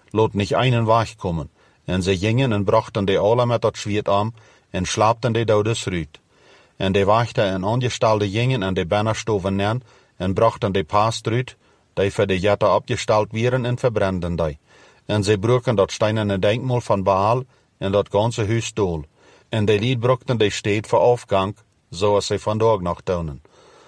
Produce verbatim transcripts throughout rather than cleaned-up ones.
lot nicht einen wach kommen. En ze gingen en brachten de alle met dat Schwert am, en schlaapten de dodes ruut. En de wachten en ongestalde gingen en de banner stoven neer, en brachten de paast ruut, die voor de jette opgestald wieren en verbranden die. En ze broken dat steinerne denkmal van Baal, en dat ganze huis dool. En de lied brokten de steed voor afgang, zoals ze vandaag nog tonen.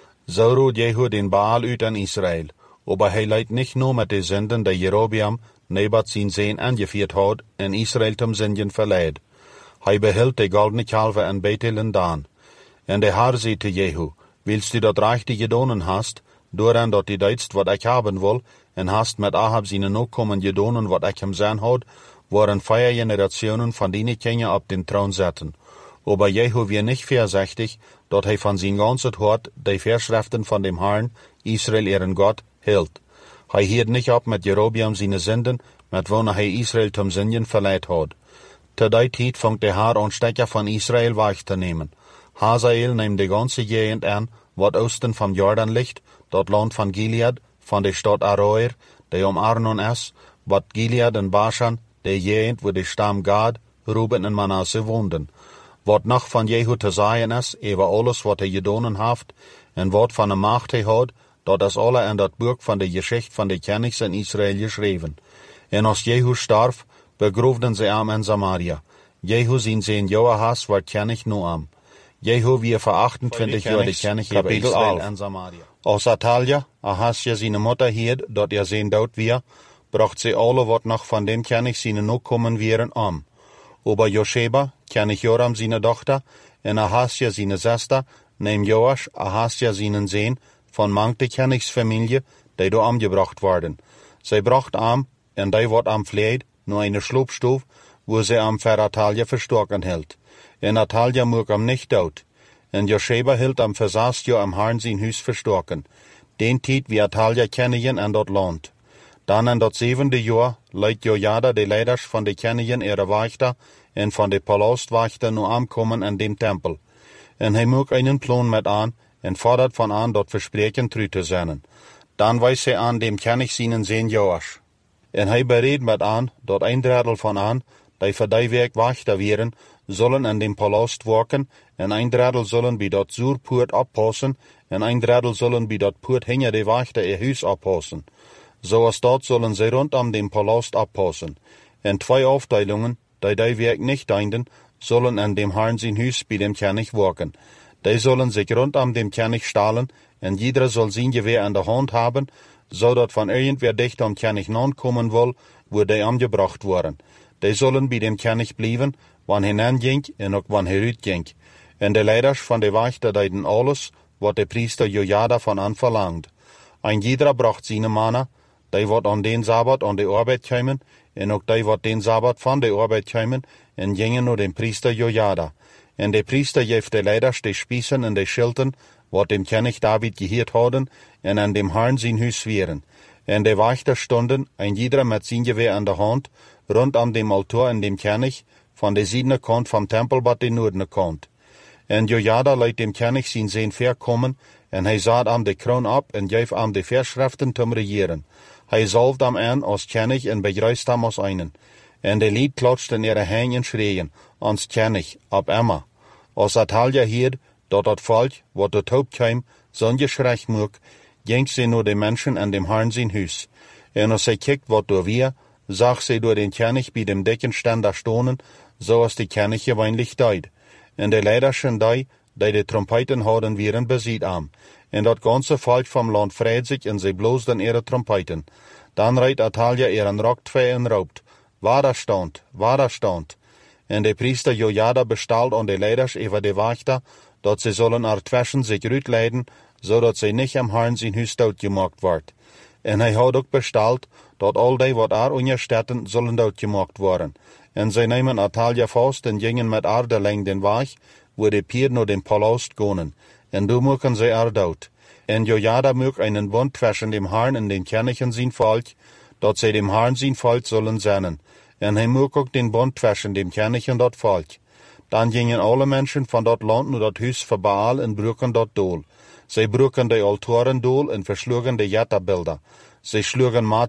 Zo rood Jehu den Baal uit in Israël, aber hij leidt niet nur met de zinden die Jerobeam Nebat zijn zeen aangevierd had en Israël zum Singen verleid. Hij behield de goldene kalve en Bethel en Dan. En de Herr zei te Jehu, willst du dat reich die gedonen hast, dooraan dat die deidst wat ik haben wil, en hast met Ahab zijn nakomen gedonen wat ik hem zijn had, waren vier generationen van die Kinder op den Thron zetten. Aber Jehu weer nicht voorzichtig, dat hij van zijn ganzes hart de Verschriften van dem Herrn, Israël ihren Gott, hield. Hij hield niet op met Jerobeam zijn zinden, met wanneer hij Israël zum Singen verleid had. Te die tijd vangt de Herr aan Stecker van Israël weg te nemen. Hazael neemt de ganze Gegend aan, wat oosten van Jordan ligt, dat land van Gilead, van de stad Aroer, die om Arnon is, wat Gilead en Bashan, de Gegend wo de stam Gad, Ruben en Manasse woonden. Wat nog van Jehu te zeggen is, over alles wat hij gedonen heeft, en wat van de macht hij had, dat is alle in dat boek van de Geschichte van de Kenigs in Israël geschreven. En als Jehu starf, begroefden ze hem in Samaria. Jehu zijn zijn Joahas werd Kenig nu am. Jehu wie voor achtentwintig jaar de Kenig über Israël in Samaria. Als Atalja, Ahasja zijn Mutter hield, dat er zijn dood weer, bracht ze alle wat nog van dem Kenig zijn nu komen wieren am. Aber Josheba, Kenig Joram zijn dochter, en Ahasja zijn zuster, neem Joash, Ahasja zijn zeen, van mank de Kenigsfamilie, die do amgebracht worden. Zij bracht am, en die wordt am vleid, nur eine Schlupfstuf, wo sie am für Atalja verstorken hielt. En Atalja moog am nicht dood. En Josheba hield am versast jo am Herrn zijn huis verstorken. Den tijd wie Atalja kennigen en dat land. Dan in dat zevende jaar leidt Jojada de leiders van de kennigen ihre wachter en van de palastwachter nu aankomen in dem tempel. En hij moog einen plan met aan, en fordert van aan dat verspreken tru te zijn. Dan wijst hij aan dem König zijn zeen Joash. En hij beredt met aan dat een derdel van aan, die voor die werk wachter wieren, zullen in dem palast werken, en een derdel zullen bij dat zuurpoort oppassen, en een derdel zullen bij dat poort hinger de wachter ihr huis oppassen. Zoals dat zullen zij rondom dem palast oppassen. En twee afdelingen, die die werk niet dienden, zullen in dem Herrn zijn huis bij dem König werken. Die zullen zich rondom dem König stalen, en jeder soll zijn Gewehr in de hand haben, zodat van irgendwer dicht am König nankommen will, wo die angebracht worden. Die zullen bij dem König blijven, wanneer hij ging en ook wanneer hij uitging. En de leiders van de wachter deden alles, wat de priester Jojada van aan verlangt. Ein jeder bracht zijn manna, die wordt aan den Sabbat aan de arbeid komen, en ook die wordt den Sabbat van de arbeid komen, en gingen naar den priester Jojada. En de priester geeft de leiders de spießen en de schilden, wat dem König David geheerd hadden, en aan dem Herrn zijn huis wieren. En de wachter stonden, ein jeder met zijn geweer in de hand, rondom dem altaar en dem König, van de zuidene kant vom tempel tot de noordene kant. En Jojada leidt dem König zijn zeen verkommen, en hij zat am de kroon op en geef am de Verschriften zum regieren. Hij zalft am aan als König en begreist am als einen. En de lied klatscht in ihre hängen en schreien, ans König, ab Emma. Als Atalja hierd, dat dat volk, wat de hoop kwam, zo'n geschrecht moek, ging ze naar de mensen en dem Herrn zijn huis. En als zij kijkt wat door weer, zag ze door den König bij dem Deckenstand daar stonen, zoals de König gewöhnlich deed. En de leiderschen die, die de trompeten hadden, wieren beziet am. En dat ganze volk vom land vreit zich en ze bloosden ihre trompeten. Dan reiht Atalja ihren Rock twee en roopt, waar stond, waar stond. En de priester Jojada bestalt aan de leiders over de wachter, dat ze zullen er twischen zich uitleiden, zodat ze niet am Herrn zijn huis doodgemaakt wordt. En hij had ook bestalt, dat al die wat er onderstetten zullen doodgemaakt worden. En zij nemen Atalja vast en gingen met haar de leng den weg, wo de pier naar den palast gonen. En du moeken zij er dood. En Jojada moek einen bond twischen dem Herrn en den Königen zijn volk, dat zij dem Herrn zijn volk zullen zijn. En hij moek ook den bond twischen dem König en dat volk. Dan gingen alle mensen van dat land naar dat huis voor Baal en broken dat dool. Zij broken de altaren dool en versloegen de Jetta-beelden. Zij sloegen Matan,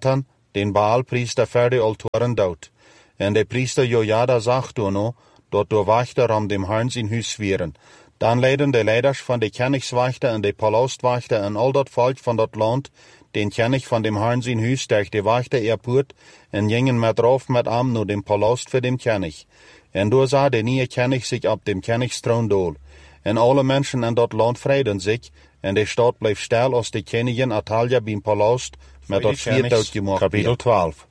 den Baalpriester voor de altoren dood. En de priester Jojada zag toen no, dat de wachter om dem Herrn zijn huis vieren. Dan leiden de leiders van de kennigswachter en de palaustwachter en al dat volk van dat land, den kennig van dem Herrn zijn huis tegen de wachter eerpoort, en gingen met rauf met am naar dem palast voor dem kennig. En door zag de nieuwe kennig zich op dem kennigstroon dool. En alle mensen in dat land vreden zich, en de stad bleef stil als de koningin Atalja bim palast met dat zwierd uitgemaakt. Kapitel twaalf.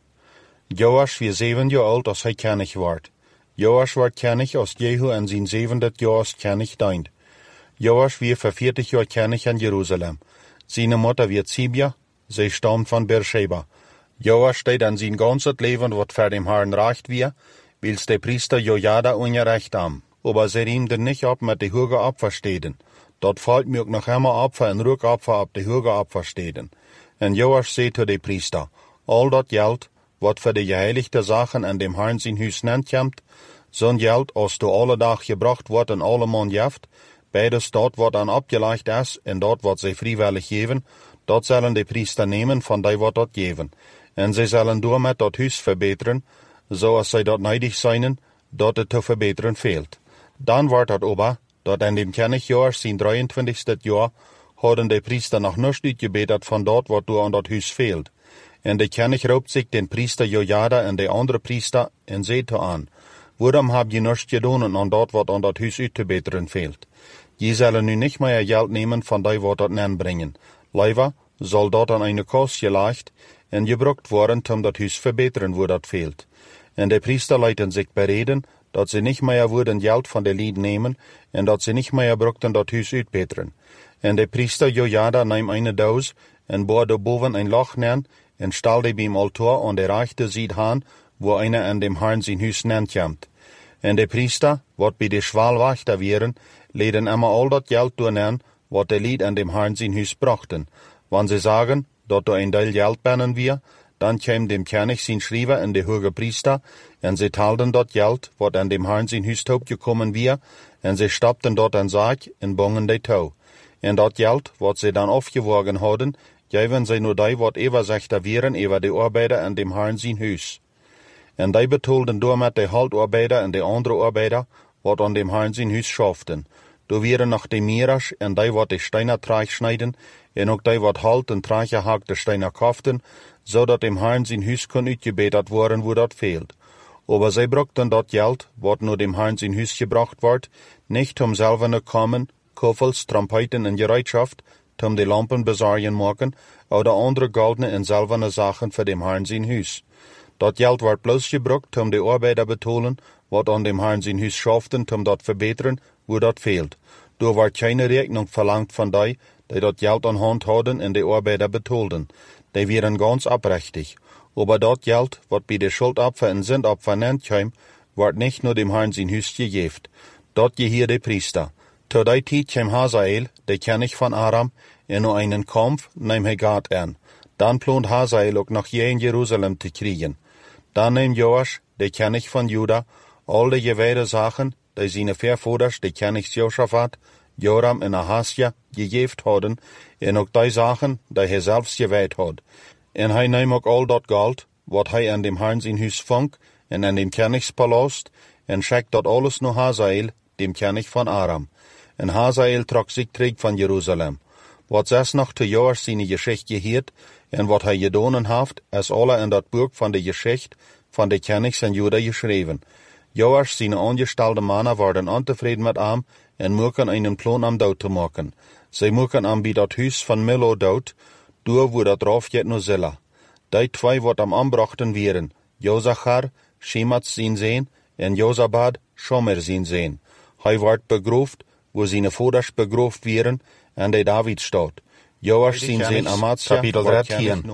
Joas was zeven jaar oud als hij kennig werd. Joas werd kennig als Jehu en zijn zevende jaar als kennig deint. Joas was voor veertig jaar kennig in Jeruzalem. Zijn moeder werd Sibia, zij stamt van Beersheba. Joas deed aan zijn ganze leven wat voor dem Herrn recht was, wils de priester Jojada ongerecht am. Aber zij riemden niet op met de hoge opfersteden. Dat volk mocht nog helemaal opfer en rookopfer op de hoge opfersteden. En Joas zei tot de priester, al dat geld, wat voor de geheiligde zaken en dem Herrn zijn huis nent komt, zo'n geld als door alle dag gebracht wordt en alle man jeft, bij de stad wat aan opgelegd is en dat wat zij vrijwillig geven, dat zullen de priester nemen van die wat dat geven. En zij zullen door met dat huis verbeteren, zoals zij dat neidig zijn, dat het te verbeteren veelt. Dan wordt het oba, dat in dem kennigjaar zijn drieëntwintigste jaar, hadden de priester nog niets uitgebeterd van dat wat door aan dat huis veelt. En de kennig roept zich den priester Jojada en de andere priester en zei te aan, waarom heb je niets gedaan aan dat wat aan dat huis uit te beteren veelt? Je zullen nu niet meer geld nemen van die wat dat nen brengen. Liever zal dat aan een kast gelegd en gebruikt worden om dat huis verbeteren waar dat veelt. En de priester lieten zich bereden dat ze niet meer worden geld van de lied nemen en dat ze niet meer brukten dat huis uitbeteren. En de priester Jojada nam een doos en boorde boven een lach neer en stelde bij hem altaar aan de rechterzijde aan, waar einer aan dem Herrn zijn huis nent komt. En de priester, wat bij de schwaalwachter wieren, leden immer al dat geld doornemen, wat de lied aan dem Herrn zijn huis brachten. Want ze zagen, dat er een deel geld binnen weer, dan kwam dem kennig zijn schrijver en de hoge priester, en ze taalden dat geld, wat aan dem Herrn zijn huis gekomen weer, en ze stapten dat aan zaak en bongen de touw. En dat geld, wat ze dan afgewogen hadden, geven zij nu die wat overzichter wieren over de arbeider en dem Herrn zijn huis. En die betaalden door met de houtarbeider en de andere arbeider, wat aan dem Herrn zijn huis schaften. Door wieren nog de mierers en die wat de steiner traag snijden, en ook die wat halt en traag gehakte steiner kaften, zodat dem Herrn zijn huis kon uitgebeterd worden waar dat veelt. Aber zij brukten dat geld, wat nu dem Herrn zijn huis gebracht wordt, niet om zelf te komen, koffels, trompeiten en gereedschaft, om de lampen bezorgen maken, of de andere goldene en zilverne zaken voor dem Herrn zijn huis. Dat geld wordt plus gebruikt om de arbeider betalen, wat aan dem Herrn zijn huis schaften, om dat verbeteren, waar dat veelt. Door wordt geen rekening verlangt van die, die dat geld aan hand hadden en de arbeider betaalden. Die waren ganz oprechtig. Aber dat geld, wat bij de schuldopfer en zendopfer nent kwam, wordt niet naar dem Herrn zijn huis gegeven. Dat gehier de priester. Tot die tijd kwam Hazael, de kennig van Aram, en na einen Kampf nam hij Gad aan. Dan plant Hazael ook nog je in Jeruzalem te krijgen. Dan neemt Joas, de kennig van Juda, al de gewijde zaken, die zijn voorvouders, de kennigs Josaphat, Joram en Ahasja, gegeven hadden, en ook die zaken, die hij zelfs gewijd had. En hij nam ook al dat geld, wat hij aan dem Herrn zijn huis vond, en aan dem kennigspalast, en schickt dat alles naar Hazael, dem kennig van Aram. En Hazael trok zich terug van Jeruzalem. Wat zes nog te Joas zijn geschichte geheerd, en wat hij gedaan heeft, is alle in dat boek van de geschichte van de kennigs en Juda geschreven. Joas zijn aangestelde mannen worden ontevreden met hem, en moeken een plan om dood te maken. Zij moeken hem bij dat huis van Millo dood, door wo dat rauf jet naar Zilla. Die twee wat hem aanbrachten waren, Jozachar, Shemat zijn zeen, en Jozabad, Shomer zijn zeen. Hij werd begroefd, wo zijn vouders begroefd waren, en de Davidstad. Joas zijn zeen Amatsja, kapitel dertien.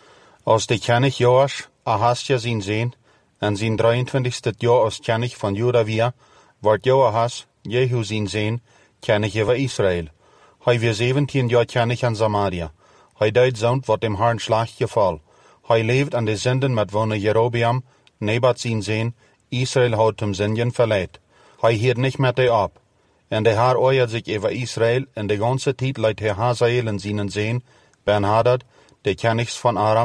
Als de kennig Joas, Ahasja zijn zeen, en zijn drieëntwintigste jaar als kennig van Juda weer, werd Joahas, Jehu zijn zeen, kennig over Israël. Hij was zeventien jaar kennig aan Samaria. Hij deed zo'n wat dem Herrn slecht geval. Hij leeft aan de zinden met wonen Jerobeam, Nebat zijn zeen, Israël had hem zingen verleid. Hij hield niet met die op. En de Heer oeiert zich over Israël, en de ganze tijd leidt hij Hazael en zijn zeen, Ben-Hadad, de kennigs van Aram,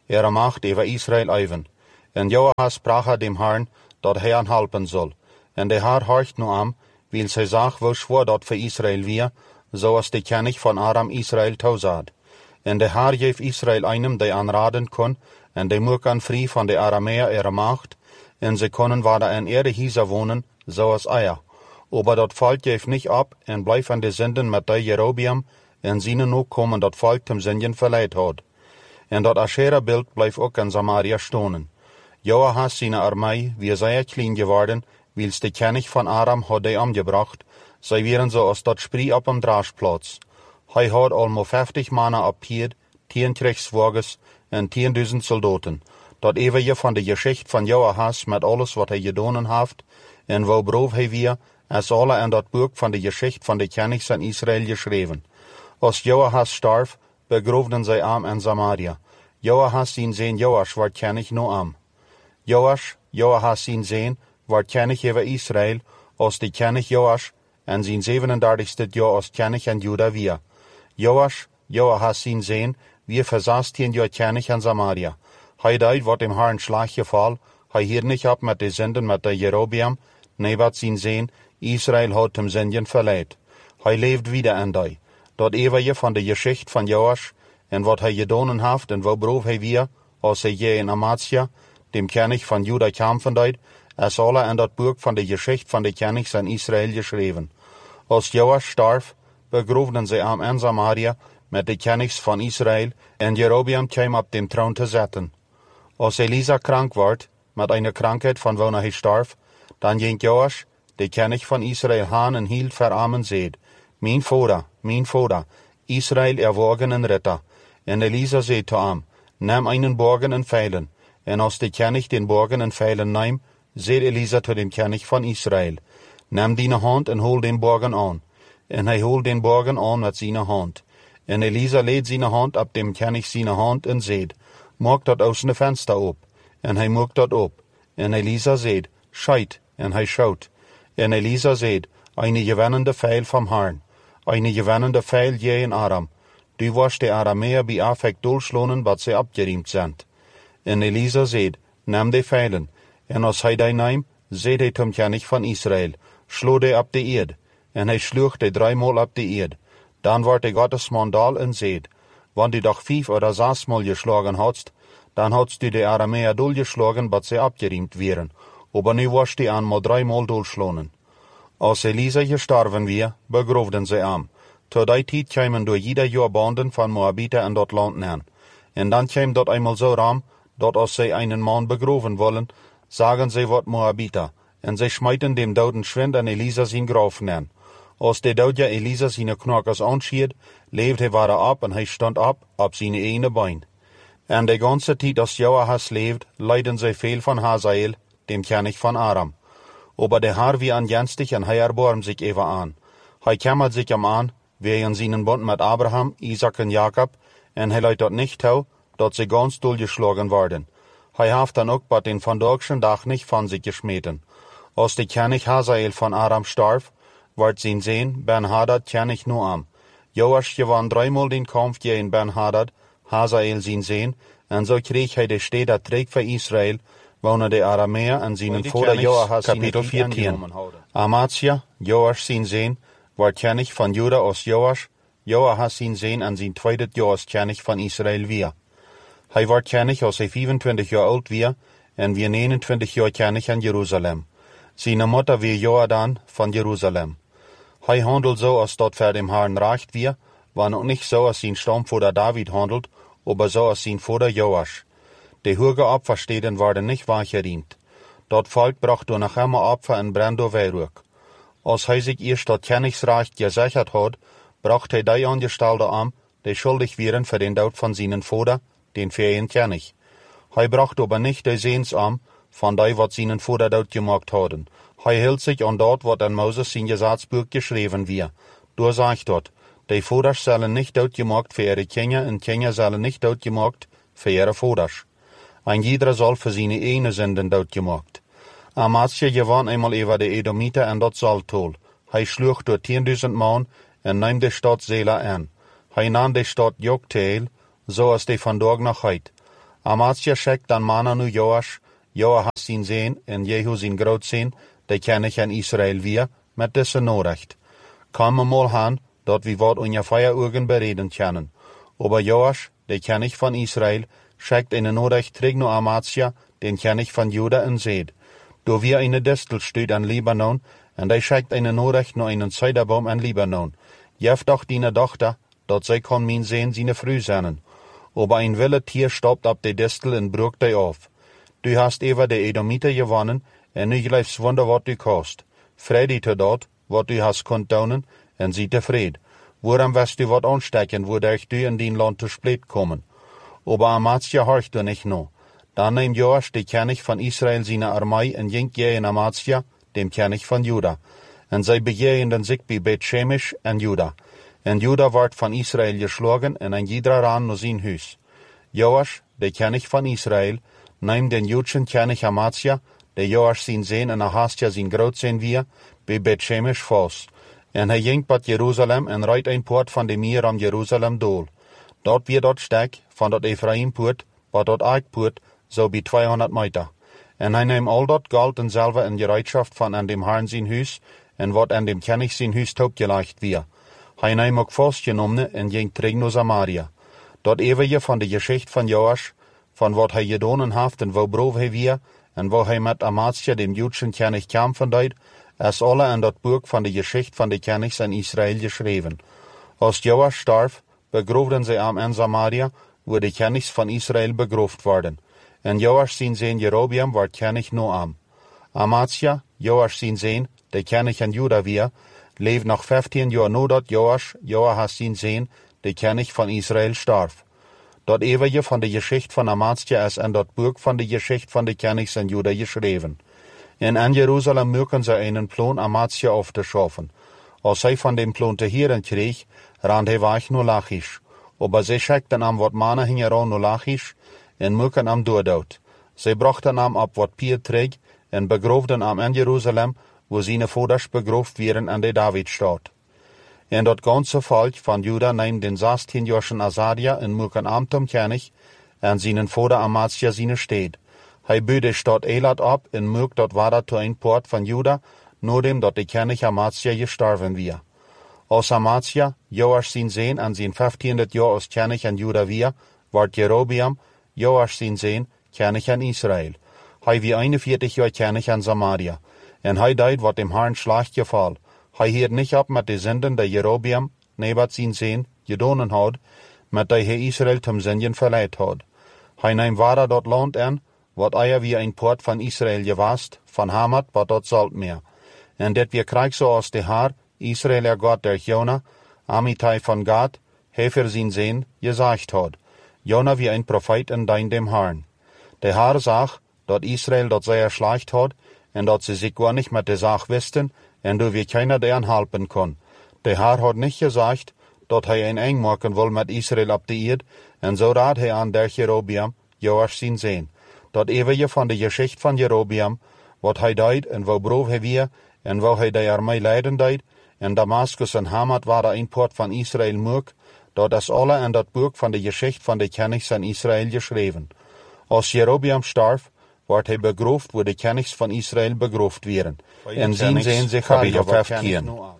er macht über Israel eiven. En Joahas sprach dem Herrn, dat hij aan helpen zal. En de Herr horcht nu aan, wil zij zag wo schwor dat voor Israel weer, zoals de kennig van Aram Israel toezaad. En de Herr geeft Israel einem die aanraden kon, en de moek aan vrij van de Arameer er macht, en ze konden waar in ere hiezer wonen, zoals eier. Aber dat volk geeft niet op, en blijft aan de zinden met de Jerobeam, en zien nu komen dat volk tem zingen verleid had. En dat Asherah-beeld blijft ook in Samaria stonen. Joahas zijn armee, wie zeer klein geworden, wils de kennig van Aram had hij omgebracht, zij waren zoals dat spree op een draagplaats. Hij had almo vijftig mannen op Pied, tien krijgswagens en tienduizend soldaten. Dat even je van de geschichte van Joahas met alles wat hij gedaan heeft, en waarover hij weer, als alle in dat boek van de geschichte van de kennigs van Israël geschreven. Als Joahas starf, begroefden zij hem in Samaria. Joahas zijn zoon Joash wordt kennig nu am. Joash, Joahas zijn zoon, wordt kennig over Israël, als de kennig Joash, en zijn zevenendertigste jaar als kennig in Juda weer. Joash, Joahas zijn zoon, weer voor zestien jaar kennig in Samaria. Hij deed wat hem Herrn slag geval, hij hield niet op met de zinden met de Jerobeam, nebat zijn zoon, Israël had hem zingen verleid. Hij leeft wieder in die. Dat even van de geschichte van Joash, en wat hij gedaan heeft, en waarover hij weer, als hij je in Amatia, dem kennig van Juda kampen deed, als alle in dat boek van de geschichte van de kennigs in Israël geschreven. Als Joash starf, begroefden zij hem in Samaria met de kennigs van Israël, en Jerobeam kwam op dem troon te zetten. Als Elisa krank wordt, met een krankheid van wanneer hij starf, dan ging Joash, de kennig van Israël, haan en hield voor hem en zeid, Mijn vader, mijn vader, Israël erworgen en ritter. En Elisa zei te hem, neem einen borgen en veilen. En als de kennig den borgen en veilen neemt, zei Elisa tot dem kennig van Israël, neem die hand en hol den borgen aan. En hij hol den borgen aan met zijn hand. En Elisa leed zijn hand op dem kennig zijn hand en zei, maak dat aus de venster op. En hij maakt dat op. En Elisa zei, scheit, en hij schoot. En Elisa zei, eine gewennende veil van Herrn, eine gewennende veil je in Aram. Du was de Arameer bij afek dolslonen wat zij opgeriemd zijn. En Elisa zei, neem de veilen. En als hij die neemt, zei hij tom kennig van Israël, slo de op de eerd. En hij sloeg de driemaal op de eerd. Dan wordt de Gottes mandaal en zei, want du doch vijf oder zesmaal geslagen hadst, dan hadst du de Arameer dolgeslagen wat zij opgeriemd wären. Aber nu was die aan maar driemaal dolslonen. Als Elisa gestorven weer, begroefden zij hem. Tot die tijd kwamen door ieder jaar banden van Moabiten in dat land neer. En dan kwam dat eenmaal zo ram, dat als zij einen man begroeven willen, zagen zij wat Moabiter, en zij smijten dem doden schwind en Elisa zijn graf neer. Als de doodje Elisa zijn knokkers aanschiet, leefde hij waar op en hij stond op, op zijn ene bein. En de ganze tijd als Joahas leeft, leiden zij veel van Hazael, dem kennig van Aram. Aber der Herr wie angenstig en hij erbarmt zich even aan. Hij kümmert zich hem aan, wegen zijn bond met Abraham, Isaac en Jacob, en hij leidt dat niet toe, dat ze ganz dolgeslagen worden. Hij heeft dan ook bij den vandaagschen dag niet van zich gesmeten. Als de kennig Hazael van Aram starf, wordt zijn zoon Ben-Hadad kennig nu am. Joash gewann dreimal den kampf gegen Ben-Hadad, Hazael zijn zoon, en zo kreeg hij de stede terug voor Israël, wonen de Arameer en zijn vader Joahas kapitel veertien. Amatia, Joash zijn zoon, wordt kennig van Juda als Joash, Joahas zijn zoon en zijn tweede jaar als kennig van Israël weer. Hij wordt kennig als hij vijfentwintig jaar oud weer, en weer negenentwintig jaar kennig in Jeruzalem. Zijn moeder weer Joadan van Jeruzalem. Hij handelt zo als dat voor dem Herrn recht weer, maar nog niet zo als zijn stamvader David handelt, aber zo als zijn vader Joash. De hoge Opfersteden worden niet weggeriemt. Dat volk bracht door nog immer Opfer en brandoverwerk. Als hij zich eerst dat kennigsrecht gezegd had, bracht hij die Angestellte aan, die schuldig waren voor den dood van zijn vader, den vijand kennig. Hij bracht aber niet de zeens aan, van die wat zijn vader dood gemaakt hadden. Hij hield zich aan dat wat in Moses zijn gesetzbuch geschreven weer. Door zegt dat, de vaders zullen niet doodgemaakt voor ihre kinderen en kinderen zullen niet doodgemaakt voor ihre vaders. En ieder zal voor zijn ene zinden doodgemaakt. Amatia gewann eenmaal over de Edomiten en dat zaltol. Hij sloeg door tienduizend man en nam de stad Zela aan. Hij nam de stad Joktheel, zoals de vandaag nog heet. Amatia schickt dan mannen nu Joasch, Joachas sin zeen en Jehu sin grootzeen, de kennig aan Israël weer, met deze norecht. Kom mal han, dat we wat unja feierugen bereden können. Aber Joasch, de kennig van Israël, schickt eine norecht terug nu Amatia, den kennig van Juda en Zed. Do wir eine Distel steht an Libanon, en de schickt eine norecht nu einen Zeiderbaum an Libanon. Jeft doch dine Tochter, dat zij kon min sehen sine früh sennen. Aber ein wilde Tier stoppt ab de Distel en brucht de auf. Du hast ever de Edomiter gewonnen, en nu gleifs wunder wat du kost. Fredi te dort, wat du hast kunt daunen, en sie tevreden. Woran wirst du wat anstecken, wodurch du in din Land zu spät kommen? Aber Amatia horcht du nicht no. Dann nehm Joasch, de König von Israel, seine Armee, en jink je in Amatia, dem König von Juda. En zij bejegenden sich bei Bet-Shemesh en Juda. En Juda ward von Israel geschlagen, en ein jeder ran nur sein Hus. Joasch, de König von Israel, nehm den jüdischen König Amatia, de Joasch sin Sehn en Ahasja sin Grootzehn wir, bei Bet-Shemesh vos. En hij jinkt bat Jerusalem en reit ein Port van de Meer am Jerusalem dol. Dort wir dort stek, van dort Ephraim-Port, bat dort Eik-Port, so bi tweehonderd meter. En hij neem al dat Geld en selber in Gereitschaft van an dem Herrn sin Hus, en wat an dem König sin Hus taubgeleicht wir. Hij neem ook vastgenommene en ging terug naar Samaria. Dat eeuwige van de geschicht van Joasch, van wat hij gedonen heeft en wo brof hij weer, en wo hij met Amatia dem jüdischen König kämpfen deed, is alle in dat boek van de geschicht van de Königs in Israel geschreven. Als Joasch starf, begroefden zij am in Samaria, wo de Königs van Israel begroefd worden. En Joasch sin Sehn Jerobiam ward König Noam. Amatia, Joasch sin Sehn, de König in Juda weer, leeft nog vijftien jaar nadat Joasch, Joachas sin Sehn, de König van Israel starf. Dat eeuwige van de geschicht van Amatia is in dat boek van de geschicht van de Königs in Juda geschreven. En in Jerusalem mögen ze einen Plan Amatia auf te schaffen. Als hij van dem Plan te heren kreeg, rand hij weg naar Lachish. Aber ze schickten am wat mannen hingeran naar Lachish, en mögen am doordood. Ze brachten am ab wat Pier träg, en begroefden am in Jerusalem, wo seine Voders begroeft wären an der Davidstadt. En dat ganze Volk van Juda neemt den zestienjarschen Asaria en mögen am zum König, en seinen Vater Amatia seine Stadt. Hij böd de Stadt Elat ab en mögt dat war dat ein Port van Juda, nur dem dat de König Amatia gestorben wir. Als Amatia, Joasch sin Sehn an sein vijftiendet Jahr als König an Juda wir, ward Jerobiam, Joasch sin Sehn, König an Israel. Hij wie einundvierzig Jahr König an Samaria. En hij deed wat dem Herrn schlecht geval. Hij hield niet op met de zinden die Jerobiam, nebat sin Sehn, gedonen had, met die hij Israel zum Singen verleiht had. Hij neemt waar dat land an, wat eier wie ein Port van Israel gewast, van Hamat, wat dat zalt meer. En dat wir krijg zoals de Haar, Israel er Gott der Jona, Amitai van Gad, hefer sin Sehn, gesagt had. Jona wie ein Prophet in dein dem Herrn. De Haar zag, dat Israel dat zij erschleicht had, en dat ze zich gar nicht met de zaak wisten, en du wie keiner deren helpen kon. De Haar had nicht gesagt, dat hij een eng maken wil met Israel op de eerd, en zo raad hij aan der Jerobiam, Joasch sin Sehn. Dat eeuwige van de geschicht van Jerobiam, wat hij deed, en wo broef hij weer, en wo hij de armee leiden deed, en Damaskus en Hamat waren een poort van Israel moek, dat is alle in dat boek van de geschicht van de Königs in Israel geschreven. Als Jerobiam starf, wordt hij begroefd, wo de Königs van Israel begroefd werden. En zien zijn Zecharia vijf keer.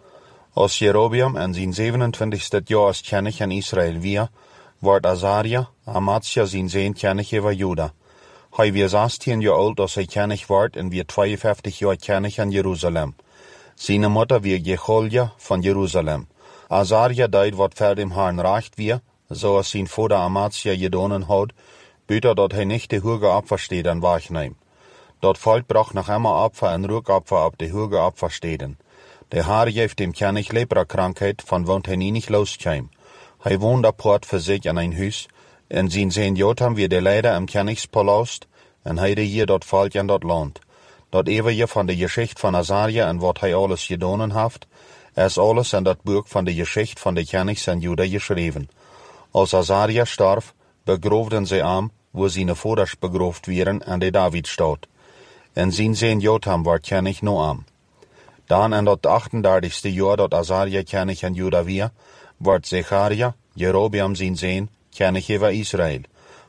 Als Jerobiam in zijn zevenentwintigste jaar als König in Israel weer, wordt Azaria, Amatia zijn Sehn König over Juda. Hij was zestien jaar oud als hij König werd en weer tweeënvijftig jaar König in Jeruzalem. Zijn moeder was Jecholja van Jeruzalem. Azaria deed wat voor dem Herrn recht weer, zoals zijn vader Amatia gedonen had, buiten dat hij niet de hoge Opfersteden wegneemt. Dat volk bracht nog immer Opfer en Rückopfer op de hoge Opfersteden. De Herr geeft dem König Leprakrankheit, van wont hij niet loskwam. Hij woonde apart voor zich in een huis, en zijn Sehn Jotam wie de leider im Königspalast, en hij hier dat volk in dat land. Dat eeuwige van de geschicht van Azaria en wat hij alles gedonen heeft, is alles in dat boek van de geschicht van de Königs in Juda geschreven. Als Azaria starf, begroefden zij am, wo seine Voders begroefd werden in de Davidstad. En zijn Sehn Jotam werd König Noam. Dan in dat achtendertigste jaar dat Azaria König in Juda weer, werd Zecharia, Jerobiam zijn Sehn, König over Israel.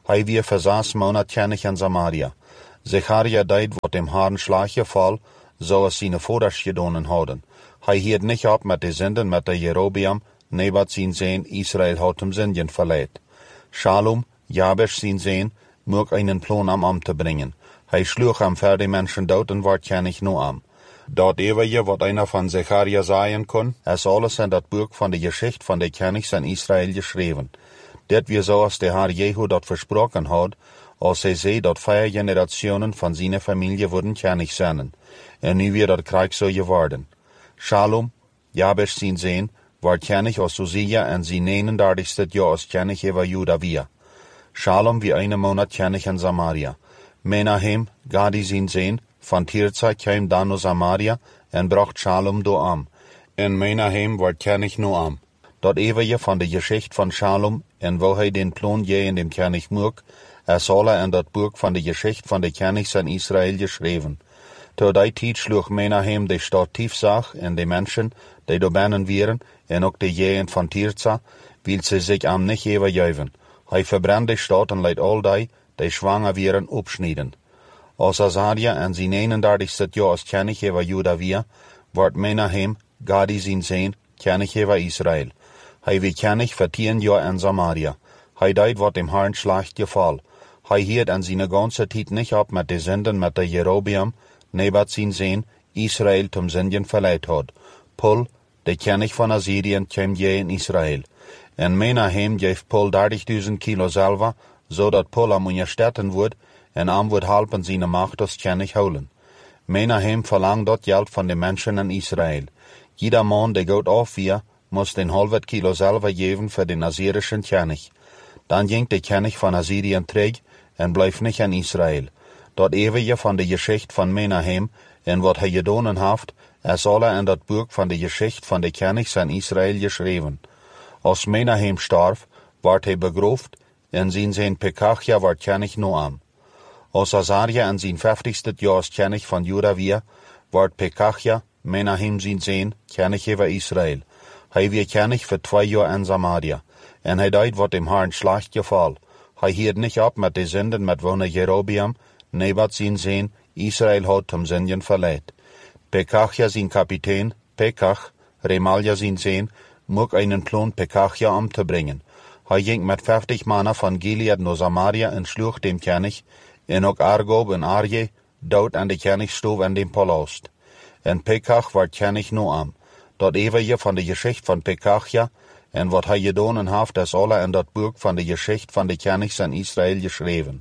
Hij weer voor zes maanden kennig in Samaria. Zecharia deed wat hem Herrn slag geval, zoals zijn voeders gedaan hadden. Hij hield niet op met de zinden met de Jerobeam, Nebat zijn zoon, Israël had hem zinden verleid. Shalom, Jabes zijn zoon, mocht een plan om om te brengen. Hij sloeg hem voor de mensen dood en werd kennig nu am. Dat eeuwige wat einer van Zecharia zeggen kon, is alles in dat boek van de geschichte van de kennigs in Israël geschreven. Dit weer zoals de Heer Jehu dat versproken had, als hij zei dat vier generationen van zijn familie worden kennig zijn. En nu weer dat krijg zo geworden. Shalom, Jabes zijn zoon, werd kennig als Uzia en zijn eenendertigste jaar als kennig over Juda weer. Shalom wie een maand kennig in Samaria. Menahem, Gadi zijn zoon, van Tirza kwam dan naar Samaria en bracht Shalom door am. En Menahem werd kennig nu am. Dat eeuwige van de geschichte van Shalom en waar hij den plan je in dem kennig mocht, is alle in dat boek van de geschichte van de kennigs in Israël geschreven. Tot die tijd sloeg Menahem de stad Tifzach en de mensen die door binnen waren en ook de jeen van Tirza, wil ze zich am niet overgeven. Hij verbrandde de stad en liet al die, die zwanger waren, opsnijden. Als Azaria en zijn eenendertigste jaar als kennig over Juda weer, werd Menahem, Gadi zijn zoon, kennig over Israël. Hij werd kennig voor tien jaar in Samaria. Hij deed wat dem Herrn slag geval. Hij hield in zijn ganze tijd niet op met de zinden met de Jerobeam, Nebat zijn zoon, Israël zum zinden verleid had. Pul, de kennig van Assyrien, kwam je in Israël. En Menahem geef Pul dertigduizend kilo zilver, zodat Pul am onderstetten wordt en am wordt helpen zijn macht als kennig houden. Menahem verlangt dat geld van de mensen in Israël. Jeder man die goed afvier, moest een halve kilo zilver geven voor de Assyrische kennig. Dan ging de kennig van Assyrien terug en bleef niet in Israël. Dat eeuwige van de geschichte van Menahem en wat hij gedaan heeft, is alle in dat boek van de geschichte van de kennigs in Israël geschreven. Als Menahem starf, werd hij begroefd en zijn zijn Pekachia werd kennig nu am. Als Azaria in zijn vijftigste jaar als kennig van Juda weer, werd Pekachia, Menahem zijn zoon, kennig over Israël. Hij werd kennig voor twee jaar in Samaria. En hij deed wat dem Herrn slag geval. Hij hield niet op met de zinden met wonen Jerobeam, Nebat zijn zoon, Israël had zum zinden verleid. Pekachia zijn kapitein, Pekach, Remalia zijn zoon, mocht een plan Pekachia om te brengen. Hij ging met vijftig mannen van Gilead naar Samaria en sloeg dem kennig, en ook Argob en Arje, dood aan de kennigstoof en dem palast. En Pekach werd kennig nu am. Dat eeuwige van de geschichte van Pekachia, en wat hij gedaan heeft, is alle in dat boek van de geschichte van de kennigs in Israël geschreven.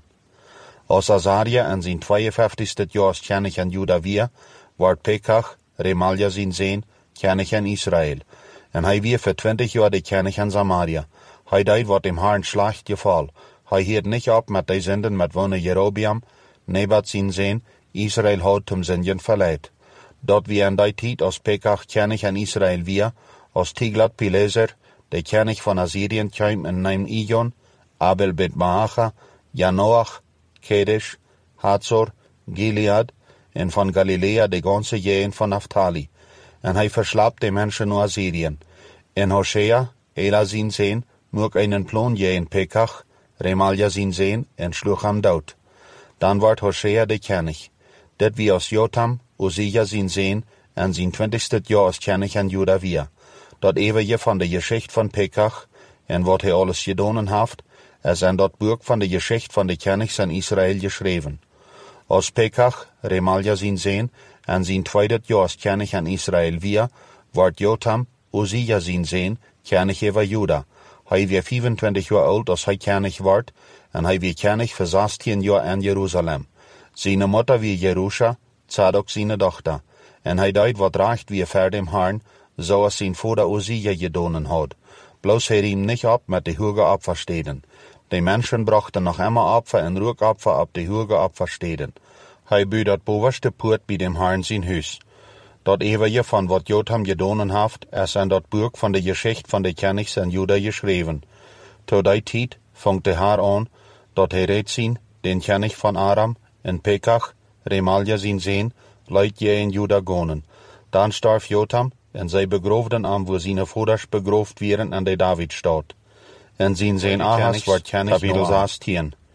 Als Azaria in zijn tweeënvijftigste jaar als kennig in Juda weer, werd Pekach, Remalia zijn zoon, kennig in Israël. En hij weer voor twintig jaar de kennig in Samaria. Hij deed wat dem Herrn slag geval. Hij hield niet op met de zinden met wonen Jerobeam, Nebat zijn zoon, Israël had zum zinden verleid. Dat wie in die tijd als Pekach kennig in Israël weer, als Tiglat-Pileser, de kennig van Assyrien kwam en neem Ijon, Abel bet Maacha, Janoach, Kedesh, Hazor, Gilead en van Galilea de ganse jeen van Naphtali. En hij verslapt de mensen naar Assyrien. En Hosea, Ela zijn zoon, mocht een plan jeen Pekach, Remalia zijn zoon, en sloeg hem dood. Dan werd Hosea de kennig. Dit wie als Jotam, Uzia zijn zoon, en zijn twintigste jaar als kennig in Juda weer. Dat eeuwige van de geschichte van Pekach, en wat hij alles gedaan heeft, is in dat boek van de geschichte van de kennigs in Israël geschreven. Als Pekach, Remalia zijn zoon, en zijn tweede jaar als kennig in Israël weer, werd Jotam, Uzia zijn zoon, kennig over Juda. Hij werd vijfentwintig jaar oud als hij kennig werd, en hij werd kennig voor zestien jaar in Jeruzalem. Zijn moeder was Jerusha, Zadok zijn dochter, en hij deed wat recht weer voor dem Herrn, zoals zijn vader Uzia gedaan had. Bloos hij riem niet op met de hoge opfersteden. De mensen brachten nog immer opfer en rookopfer op de hoge opfersteden. Hij buurde dat bovenste poort bij dem Herrn zijn huis. Dat eeuwige van wat Jotam gedaan heeft, is in dat boek van de geschichte van de kennigs in Juda geschreven. Tot die tijd vangt de Heer aan, dat hij reed zien, den kennig van Aram, en Pekach, Remalia zijn zoon, leidt je in Juda gonen. Dan starf Jotam, en zij begroofden am waar zijn vaders begroofd werden in de Davidstad. En zijn zoon Ahaz werd kennig kapitel zestien.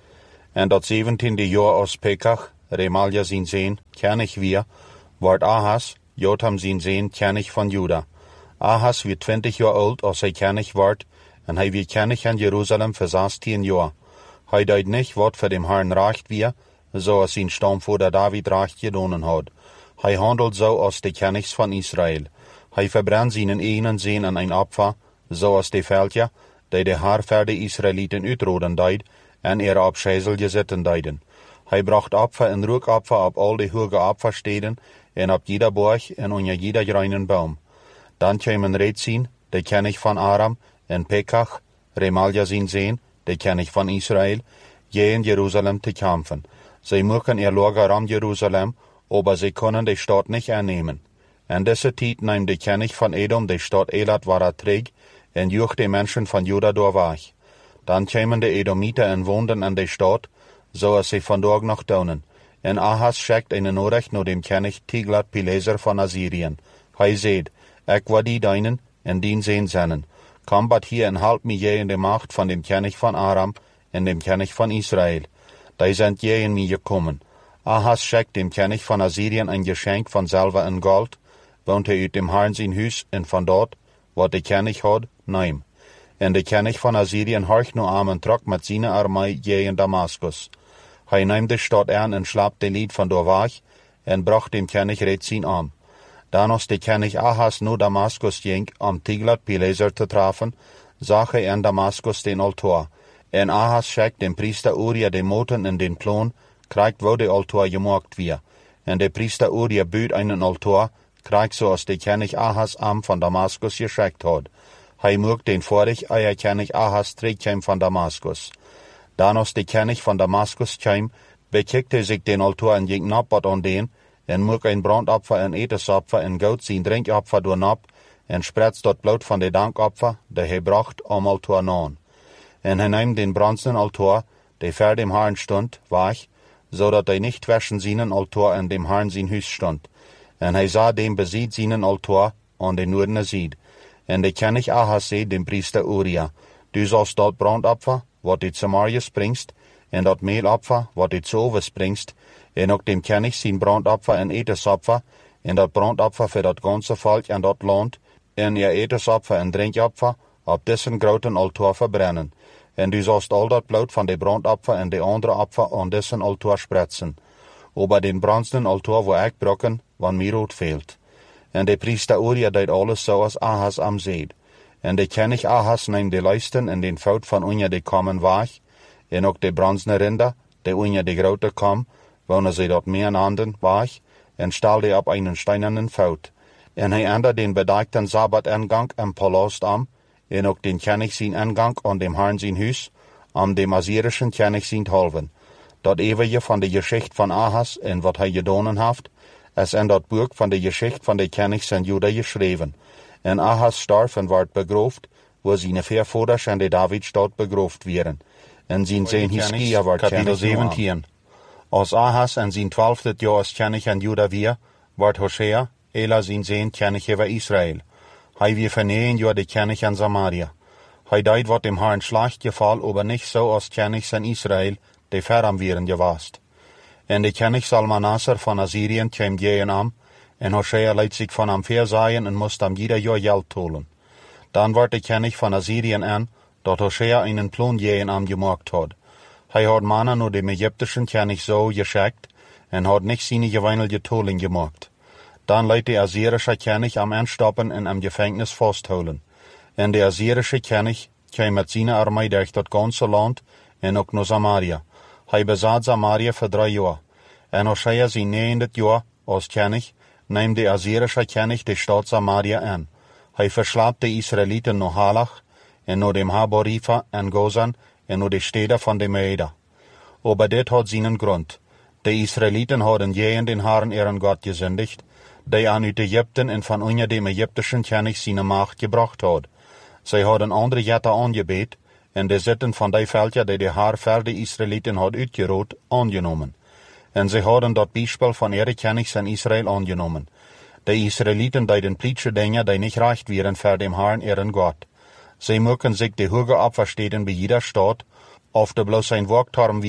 En dat zeventiende jaar aus Pekach, Remalia zijn zeen, König wir, wordt Ahas, Jotham zijn zeen, König van Juda. Ahas wird twintig jaar oud als hij König wordt, en hij wird König in Jeruzalem für zestien jaar. Hij deed niet wat voor dem Herrn recht wir, zoals zijn stamvader David recht gedaan had. Hij handelt zo als de Königs van Israël. Hij verbrennt zijn enen zeen aan een opfer, zoals de veldje, die de Herr voor de Israëlieten uitroden deed, en ihre op schijzelje zitten deiden. Hij bracht opfer en rookopfer op al de hoge opfersteden, en op jeder borg en onder jeder grünen boom. Dan kwamen Rezin, de König van Aram, en Pekach, Remalia zijn zeen, de König van Israël, je in Jeruzalem te kämpfen. Zij mochten ihr Lager am Jeruzalem, aber sie können die Stadt nicht einnehmen. En diese tijd nahm de König van Edom de Stadt Elat war träg, en joeg de Menschen van Juda door weg. Dan kwamen de Edomiten en woonden in de stad, zoals ze vandaag nog doen. En Ahas schickt een Nachricht naar dem König Tiglat-Pileser van Assyrien. Hij zeid, ik wil die deinen en dien zijn zinnen. Kom bat hier en help mij je in de macht van dem König van Aram en dem König van Israël. Die zijn je in mij gekommen. Ahas schickt dem König van Assyrien een geschenk van zilver en gold, woont hij uit dem Herrn zijn huis en van dort, wat de König had, neem. En de König van Assyrien horcht nu aan en trok met zijn armee je in Damaskus. Hij neemt de stad aan en slaapt de lied van door weg, en bracht dem König Rezin aan. Dan als de König Ahas nu Damaskus ging, om Tiglat-Pileser te treffen, zag hij in Damaskus den altaar. En Ahas schickt dem priester Uria de moten in den Plan, krijgt wo de altaar gemaakt weer. En de priester Uria buurt einen altaar, krijgt zoals de König Ahas am van Damaskus geschickt had. Hij mocht den vorig eier König Ahas terugkwam van Damaskus. Dan als de König van Damaskus kwam, bekijkte zich den altaar en ging nappert aan den, en mocht een brandopfer en etensopfer en goud zijn drinkopfer door nap, en spretst dat bloed van de dankopfer, de hij bracht om altaar aan. En hij neemt den bronzenen altaar, die voor dem Herrn stond, weg, zodat hij niet tussen zijn altaar en dem Herrn zijn huis stond. En hij zag dem beziet zijn altaar aan de noordene zijde. En de König Ahas zei dem priester Uria, du sollst dat brandopfer, wat dit Samaria springst, en dat meelopfer, wat dit Zove springst, en ook dem König zijn brandopfer en etensopfer, en dat brandopfer voor dat ganze volk en dat land, en ihr etensopfer en drinkopfer, op dessen groten altaar verbrennen. En du sollst al dat bloed van de brandopfer en de andere opfer aan dessen altaar spretsen. Ober den bronzenen altaar wo ik brokken, wann mir rood fehlt. En de priester Uria deed alles zoals Ahas am zeid. En de König Ahas neemt de luisten en den fout van onder de kommen weg, en ook de bronzene rinder, de onder de grote kom, wonen ze dat meer handen weg, en stel die op einen steinernen fout. En hij ändert den bedeckten Sabbatangang im Palast am, en ook den König zijn ingang aan dem Herrn zijn huis, am dem assyrischen König zijn halven. Dat eeuwige van de geschicht van Ahas en wat hij gedaan heeft, is in dat boek van de geschicht van de Königs in Juda geschreven. En Ahas starf en werd begroofd, wo zijn voorvaders in de Davidstad begroofd werden. En zijn zoon Hiskia werd kapitel zeventien. Als Ahas in zijn twaalfde jaar als König in Juda weer, werd Hosea, Ela zijn zoon, König over Israël. Hij weer voor negen jaar de König in Samaria. Hij deed wat dem Herrn slecht geval, aber nicht so als Königs in Israël, die verram wären gewast. En de König Salmanasser van Assyrien kwam gehen am, en Hosea leidt zich van am verzaaien en moest am jeder jaar geld tolen. Dan werd de König van Assyrien an, dat Hosea einen Plan gehen am gemaakt had. Hij had mannen naar dem Ägyptischen König zo geschickt, en had nicht seine gewöhnliche Tolen gemaakt. Dan leidt de Assyrische König am Anstoppen en am Gefängnis vasthouden. En de Assyrische König kwam met zijn armee durch dat ganze land, en ook naar Samaria. Hij bezat Samaria voor drie jaar. En Hosea zijn negende jaar als König, neemt de Assyrische König de stad Samaria aan. Hij verslaapt de Israëlieten naar Halach, en naar dem Haborifa en Gozan, en naar de steden van de Meida. Aber dit had zijn grond. De Israëlieten hadden je den Herrn ihren Gott gesündigt, die aan uit Egypten en van onder dem Ägyptischen König zijn macht gebracht had. Zij hadden andere jetten aangebeet, en de zitten van die veldje die de Herr voor de Israëlieten had uitgerood, aangenomen. En zij hadden dat bijspel van ihre Königs in Israël aangenomen. De Israëlieten deden plietje dingen die niet recht waren voor dem Herrn ihren Gott. Zij mochten zich de hoge opversteden bij jeder stad, of de bloos zijn wachtturm weer,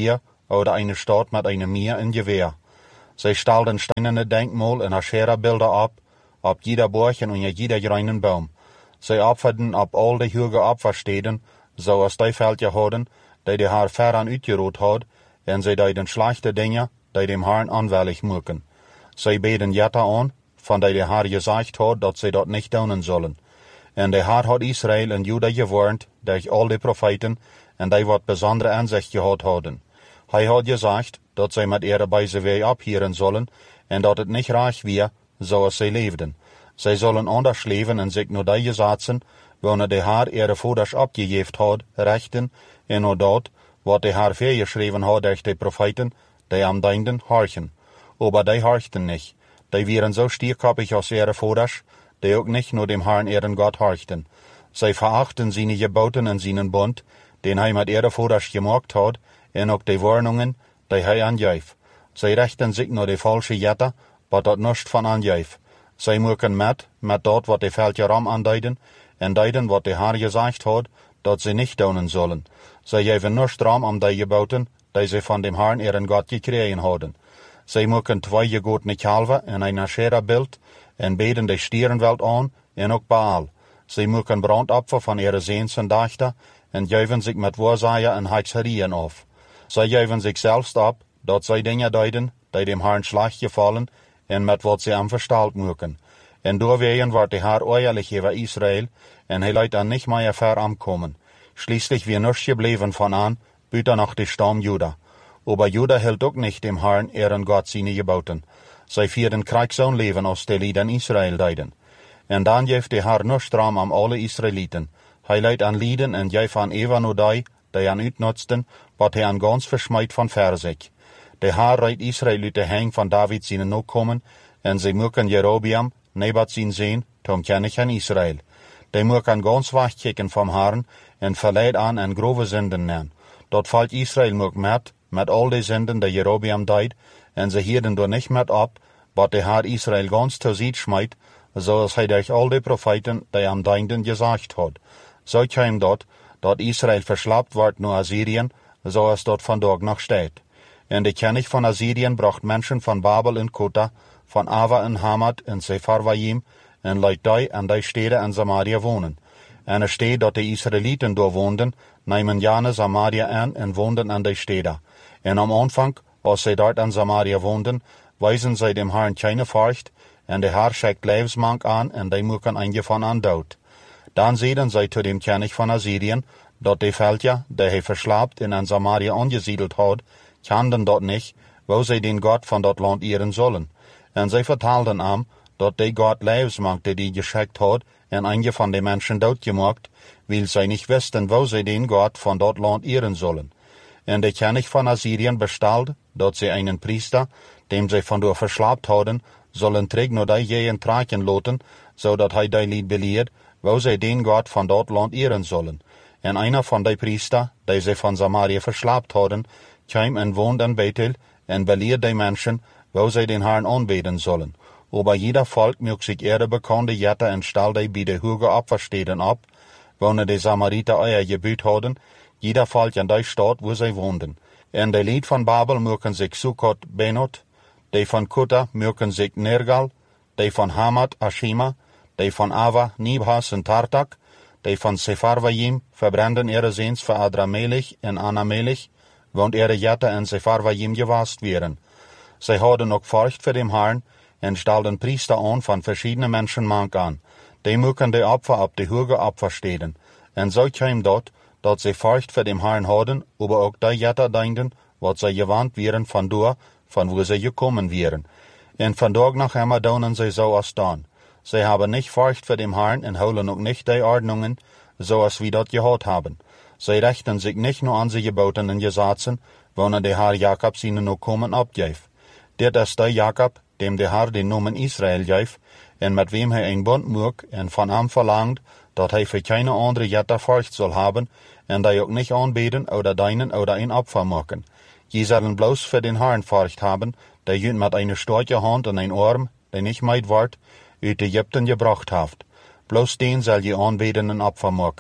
oder eine Stadt mit einem Meer in Gewehr. Zij stelden steinerne denkmol en Asherah-beelden op, op jeder borg en onder jeder greinen boom. Zij opferden op al de hoge opfersteden, zoals die veldje hadden, die de haar ver aan uitgerood had, en zij deden slechte dingen, die dem Herrn onwillig maken. Zij beden Jetta aan, van die de Heer gezegd had, dat zij dat niet doen zullen. En de Heer had Israël en Juda gewarnd, durch al de profeten, en die wat bijzondere aanzicht gehad hadden. Hij had gezegd, dat zij met ihre bijze wee ophieren zullen, en dat het niet reich weer, zoals zij leefden. Zij zullen anders leven en zich naar die gesetzen, wanneer de Heer ihre voeders opgegeven had, rechten, en naar dat, wat de Heer vergeschreven had durch de profeten, die am dienden horchen. Aber die horchten nicht. Die waren so stierkoppig als ihre voeders, die ook niet naar dem Herrn ihren Gott horchten. Zij verachten zijn geboten en zijn bond, den hij met ihre voeders gemaakt had, en ook de warnungen, die hij aangeeft. Zij richten zich naar de falsche Jetta, wat dat niets van aangeeft. Zij maken met, met dat wat de veldje ram aanduiden, en duiden wat de Heer gezegd had, dat ze niet doen zullen. Zij geven niets ram om die geboten, die ze van dem Herrn ihren Gott gekregen hadden. Zij maken twee gegotene kalven en een Asherah-beeld, en beden de stierenveld aan, en ook Baal. Zij maken brandopfer van ihre zeens en dachten, en geven zich met waarzaaien en hekserieën af. Zij geven zich zelfs op, dat zij dingen duiden, die dem Herrn slecht gevallen, en met wat zij hem verstaald maken. En doorwegen wordt de Heer oorlijk over Israël, en hij leidt dan niet meer ver aankomen. Schließlich weer niets gebleven van aan, buiten nog de stam Juda. Aber Juda hield ook niet dem Herrn ihren Gott seine geboten. Zij vierden krijgzoon leven als de lieden Israël deiden. En dan geeft de Heer niets ram aan alle Israëlieten. Hij leidt aan lieden en geeft aan even naar die, die aan uitnutsten, wat hij aan gans versmijt van ver zich. De Heer reidt Israël uit de hang van David zijn nakomen, en zij maken Jerobeam, Nebat zijn zoon, tom kennig aan Israël. Die maken gans wegkijken van Herrn, en verleid aan en grove zinden nemen. Dat valt Israël ook met, met al de zinden die Jerobeam deed, en ze hielden door niet met op, wat de Heer Israël gans terzijde smijt, zoals hij durch al de profeten die am dienden gezegd had. Zo kwam dat, dat Israël verslapt wordt naar Assyrien, zoals dat vandaag nog staat. En de koning van Assyrien bracht mensen van Babel en Kota, van Ava en Hamat en Sepharvaim, en liet die aan die steden in Samaria wonen. En er staat dat de Israëlieten door woonden, namen jane Samaria aan en woonden aan die steden. En am aanvang, als zij dort aan Samaria woonden, wijzen zij dem Herrn keine furcht, en de Heer schickt levensmank aan, en die maken een van aan dood. Dan zeiden zij tot dem koning van Assyrien, dat de veldje, die hij verslaapt en aan Samaria angesiedeld had, kenden dat niet, waar zij den God van dat land eren zullen. En zij vertelden hem, dat de God levensmank die die geschikt had, en een van de mensen doodgemaakt, wil zij niet wisten, waar zij den God van dat land eren zullen. En de koning van Assyrien bestelde, dat zij een priester, dem zij vandoor verslaapt hadden, zullen terug naar die gegend trekken laten, zodat hij die liet beleerd, waar zij den God van dat land eren zullen. En een van die priester, die zij van Samaria verslaapt hadden, kwam en woonde in Bethel, en beleerd die mensen, waar zij den Herrn aanbeden zullen. Aber jeder volk mocht zich ihre bekende Jette en stelde bij de hoge opfersteden op, wanneer de Samariter eier gebuut hadden, jeder volk in die stad waar zij woonden. En de lied van Babel mochten zich Sukkot Benot, die van Kota mochten zich Nergal, die van Hamat Ashima, die van Ava Nibhas en Tartak, die van Sepharvaim verbranden ihre zeens voor Adramelech en Anamelech, want ihre Jette en Sepharvaim gewast wären. Zij hadden ook furcht voor dem Herrn, en stelden priester aan van verschiedene mensenmank aan. Die moeken de opfer op de hoge opfersteden. En zo kwam dat, dat zij furcht voor dem Herrn hadden, aber ook die Jette dienden, wat zij gewand wären van door, van waar zij gekomen wären. En vandaag nog immer doen zij zo als dan. Zij hebben niet furcht voor dem Herrn en houden ook niet die ordnungen, zoals we dat gehad hebben. Zij richten zich niet naar onze geboten en gesetzen, wanneer de Heer Jacob zijn nakomen opgeeft. Dit is de Jacob, dem de Heer den noemen Israël geeft, en met wem hij een bond maakt, en van hem verlangt, dat hij voor keine andere Jette furcht zal hebben, en die ook niet aanbeden, oder dienen, oder een opfer maken. Je zullen bloos voor den Herrn furcht hebben, die je met een sterke hand en een arm, die niet meid wordt, uit Egypten gebracht heeft. Bloos den zal je aanbeden en opfer maken.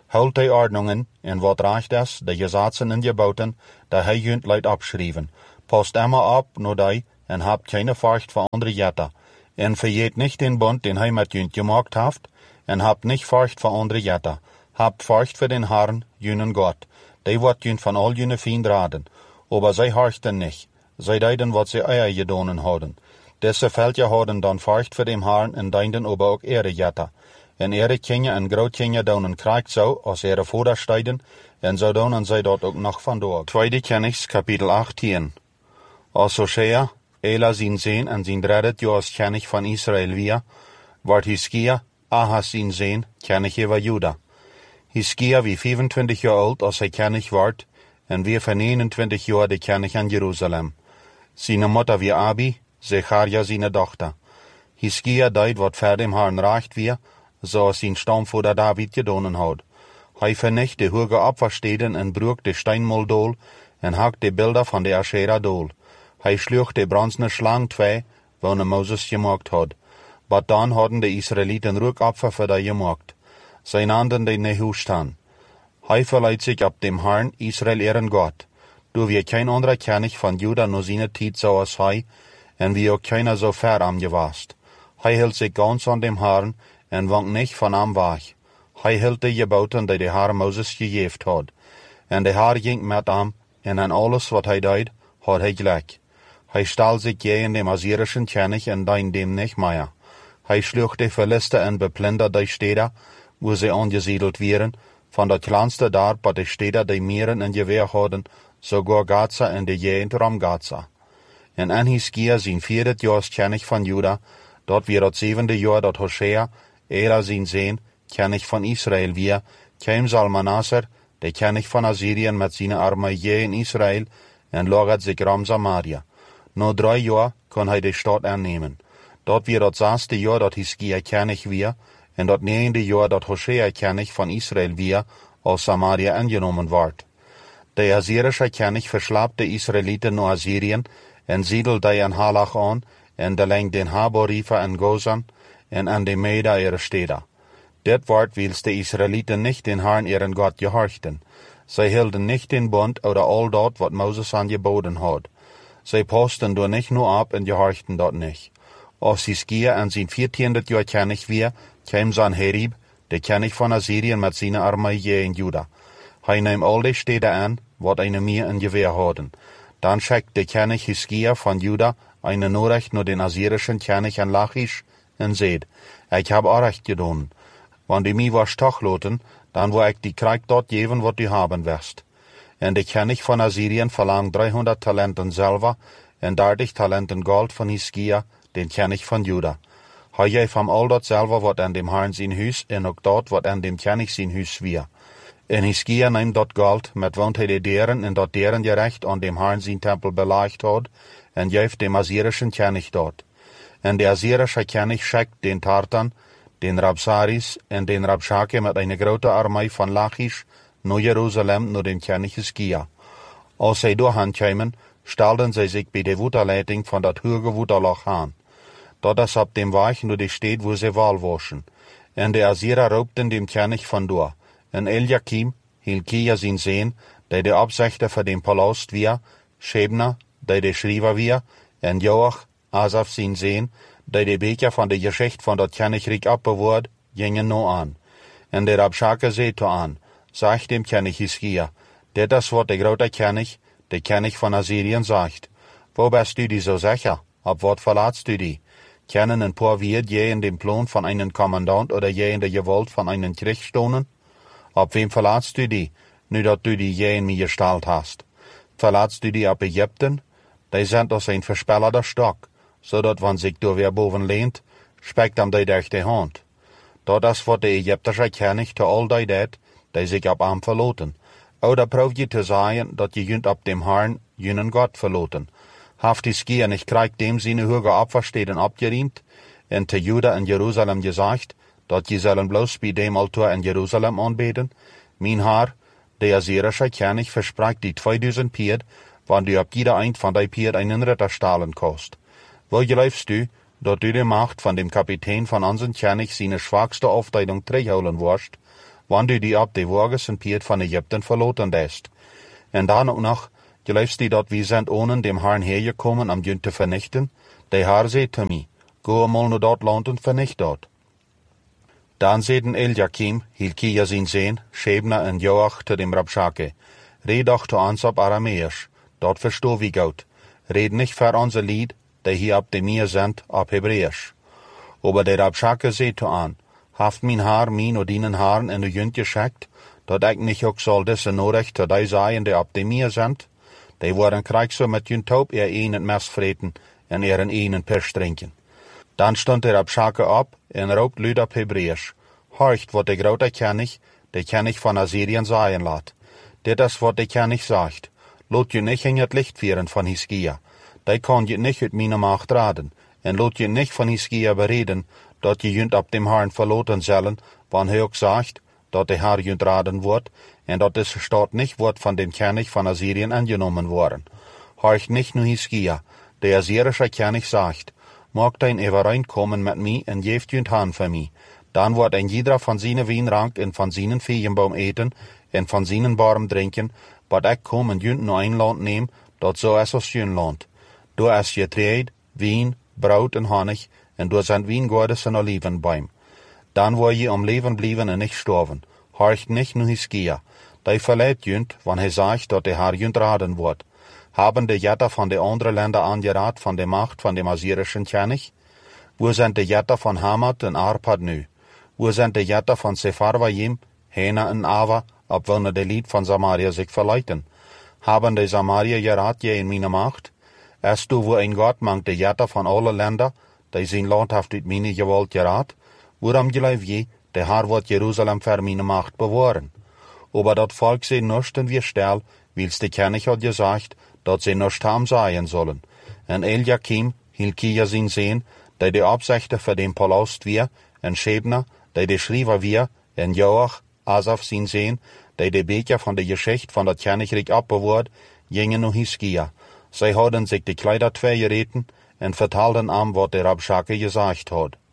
Houd die ordnungen en wat recht is, de gesetzen en geboten, die hij junt luid opschrijven. Past immer op naar die en habt keine Furcht voor andere jetten. En vergeet nicht den Bund, den hij met junt gemaakt heeft, en habt nicht Furcht voor andere jetten. Habt Furcht voor den Herrn, junen Gott. Die wordt junt van al june vriend raden. Aber zij horchten nicht. Zij deiden wat zij eier gedonen hadden. Deze veldje hadden dan Furcht voor dem Herrn en deinden aber ook ere jetten. En ere kindje en grootkindje donen krijgt zo, als ere voeders stijden, en zo donen zij dat ook nog vandoor. Tweede Kenigs, kapitel achttien. Als Hosea, Ela zien zeen en zien dreddet jaars kenig van Israël weer, wordt Hiskia, Ahas zien zeen, kenig over Juda. Hiskia wie vijfentwintig jaar oud als hij kenig wordt, en weer van eenentwintig jaar de kenig aan Jeruzalem. Zijn moeder wie Abi, Zecharia zijn dochter. Hiskia deed wat ver dem Herrn recht weer, zoals zijn stamvoerder David gedonen had. Hij vernicht de hoge oppersteden en broek de steinmoldool en hakt de beelden van de Asherah dool. Hij sloeg de bronzene slang twee, wanneer Mozes gemaakt had. Maar dan hadden de Israëlieten rookopfer voor dat gemaakt. Zij namen de nehu staan. Hij verleidt zich op dem Herrn, Israël eren God. Door wie geen andere kenig van Juda no zijn tijd zoals hij, en wie ook keiner zo ver am gewast. Hij hield zich gans aan dem Herrn, en wankt niet van hem weg. Hij hield de geboten die de Heer Mozes gegeven had. En de Heer ging met hem, en aan alles wat hij deed, had hij gelijk. Hij stal zich tegen de Assyrischen kenig en deed dem niet meer. Hij sloeg de Philisten en beplunderde de steden, waar ze aangesiedeld werden, van dat kleinste dorp tot de steden die meren en geweer hadden, sogar Gaza en de gegend rom Gaza. En aan Hiskia zijn vierde jaars kenig van Juda, dat weer het zevende jaar dat Hosea, Ela zijn zeen, kenig van Israël weer, kwam Salmanasser, de kenig van Assyrien met zijn armee in Israël, en lagert zich rom Samaria. Na drie jaar kon hij de stad aannemen. Dat weer het zesde jaar dat Hiskia kenig weer, en dat negende jaar dat Hosea kenig van Israël weer, als Samaria aangenomen wordt. De Assyrische kenig verslaapt de Israëlieten naar Assyrien, en ziedelde die aan Halach aan, en de leng den Haborifa en Gozan, en aan de Meda ihre steden. Dit wordt wils de Israëlieten niet den Herrn ihren God gehorchten. Zij hielden niet den bond oder al dat wat Mozes aan geboden had. Zij pasten door niet nu op en gehorchten dat niet. Als Hiskia aan zijn veertiende jaar kenig weer, kwam Sanherib, de kenig van Assyrien met zijn armee in Juda. Hij nam al de steden aan, wat een meer en geweer hadden. Dan schickt de kenig Hiskia van Juda een Nachricht naar den Assyrischen kenig aan Lachish en zeid, ik heb recht gedaan. Wanneer mij was tochloten, dan wil ik die krijg dat geven wat u hebben wist. En de kenig van Assyrien verlangt driehonderd talenten zilver en dertig talenten gold van Hiskia, den kenig van Juda. Hij geeft hem al dat zilver wat aan dem Herrn zijn huis en ook dat wat aan dem kenig zijn huis weer. En Hiskia neemt dat gold, met want hij de deren en dat deren gerecht aan dem Herrn zijn tempel belaagd had, en geeft dem Assyrischen kenig dat. En de Assyrische kenig schickt den Tartan, den Rabsaris en den Rabshake met een grote armee van Lachish naar Jeruzalem naar den kenig Hiskia. Als zij doorheen kwamen, stelden zij zich bij de waterleiding van dat hoge waterloch aan. Dat is op dem weg naar de stad waar zij wal waschen. En de Assyrer roepten dem kenig vandoor. En Eliakim, Hilkia zijn zeen, die de opzichter van den palast weer, Shebna, die de schrijver weer, en Joach, Asaf zijn zeen, die de beker van de geschicht van dat kenig opbewaard, gingen nou aan. En de Rabshake zei toe aan, zeg dem kenig Hiskia, dit is wat de grote kenig, de kenig van Assyrien zegt. Wo bist u die zo zeker? Op wat verlaatst u die? Kennen een paar weer je in den plan van een commandant oder je in de gewalt van een Krieg stonen? Op wem verlaatst u die, nu dat u die je in mij gesteld hast? Verlaatst u die op Egypten? Die zijn als een verspellerde stok, zodat wanneer zich door weer boven leent, spekt hem die durch de hand. Dat is wat de Egyptische kenig te al die deed, die zich op hem verloten. Oder proef je te zeggen dat je junt op dem Herrn, junen God verloten. Haft Hiskia niet krijgt dem zijn hoge opversteden opgeriemt, en te Juda en Jeruzalem gezegd, dat je zullen bloos bij dem altaar in Jeruzalem aanbeden? Mijn Heer, de Assyrische kenig verspreekt die tweeduizend pier, wanneer u op ieder eind van die pier een ritter stalen kost. Wel geloofst u, dat u de macht van dem kapitein van onze kenig zijn zwakste afdeling terughouden worst, wann du die ab de Wages en Piet van Ägypten verloten dest. En dan ook nog, geloofst die dat wie zijn ohne dem Herrn hergekommen am Jünt te vernichten? De Herr zei te mij, go mal naar dat land en vernicht dat. Dan zeiden Eliakim, Hilkia zijn zeen, Shebna en Joach te dem Rabshake, red doch te ons op Aramäisch, dat verstoh wie goed. Red nicht für unser Lied, der hier ab dem mir sind, ab Hebräisch. Aber der Rabshake zei te an, haft mein Haar min und dienen Haaren in de Jünt geschickt, dat ik nicht ook zal disse nodig te die zijn die ab dem mir sind? Die worden krijgso met Jünt taub er een het mes vreten en er een een Pisch drinken. Dan stond der Rabshake op en roopt luid op Hebräisch. Horcht, wat de grote König, de König van Assyrien sagen laat. Dit is wat de König sagt. Lot je nicht in het licht vieren van Hiskia. Die kan je nicht uit meine Macht raden. En lot je nicht van Hiskia bereden, dat je junt op dem Herrn verloten zullen, wann hij ook sagt, dat de Herr junt raden wordt, en dat deze stad nicht wordt van dem König van Assyrien angenommen worden. Horcht nicht nu Hiskia, der assyrische König sagt, mag dein overeenkommen met mij en geeft junt Hand voor mij. Dan wordt ein jeder van zijn wijnrank en van zijn veenbaum eten en van zijn barm drinken, wat ik kom en junt naar een land neem, dat zo is als jun land. Door is je treed, wien, brood en honig, en door zijn wijngaarden en olivenboom. Dan word je om leven blijven en niet sterven. Horcht nicht nu Hiskia. Die verleiht junt, wann hij sagt, dat de Herr junt raden wordt. Haben de Jätter van de andere Länder angeraten van de Macht van dem assyrischen König? Wo sind de Jätter van Hamat en Arpad nu? Wo sind de Jätter van Sepharvaim, Hena en Ava, ab wanneer de Lied van Samaria sich verleiten? Haben de Samaria geraten je in meine Macht? Erst du, wo ein Gott mangt de Jätter van alle Länder, die zijn land heeft uit meine gewalt geraten? Waarom geloof je, de Herr wordt Jerusalem voor meine Macht bewahren? Aber dat Volk sie nuschten wir stel, wils de König hat gesagt, dat sie nuscht haben sein sollen. En Eliakim, Hilkia zijn zeen, die de Absichter für den Palast wir, en Shebna, die de Schreiber wir, en Joach, Asaf zijn zeen, die de Beker van de Geschichte van dat Königreich abbewaard, gingen nu Hiskia. Zij hadden sich de Kleider twee gereten en vertelden am, wat der Rabshake gesagt hat.